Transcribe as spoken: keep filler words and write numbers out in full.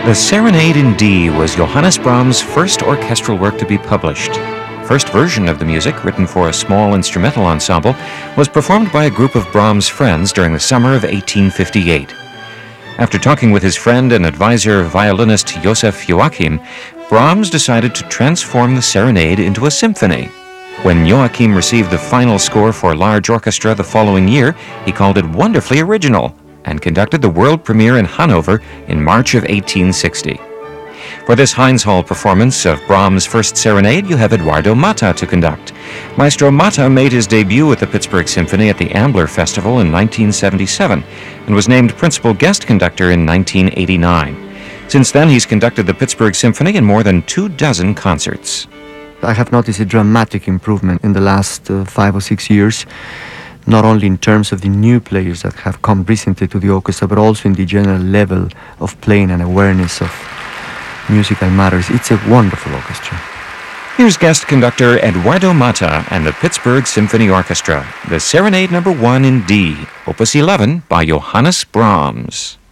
The Serenade in D was Johannes Brahms' first orchestral work to be published. The first version of the music, written for a small instrumental ensemble, was performed by a group of Brahms' friends during the summer of eighteen fifty-eight. After talking with his friend and advisor, violinist Joseph Joachim, Brahms decided to transform the Serenade into a symphony. When Joachim received the final score for large orchestra the following year, he called it wonderfully original and conducted the world premiere in Hanover in March of eighteen sixty. For this Heinz Hall performance of Brahms' first serenade, you have Eduardo Mata to conduct. Maestro Mata made his debut at the Pittsburgh Symphony at the Ambler Festival in nineteen seventy-seven and was named principal guest conductor in nineteen eighty-nine. Since then, he's conducted the Pittsburgh Symphony in more than two dozen concerts. I have noticed a dramatic improvement in the last uh, five or six years, not only in terms of the new players that have come recently to the orchestra, but also in the general level of playing and awareness of musical matters. It's a wonderful orchestra. Here's guest conductor Eduardo Mata and the Pittsburgh Symphony Orchestra, the Serenade Number One in D, Opus eleven by Johannes Brahms.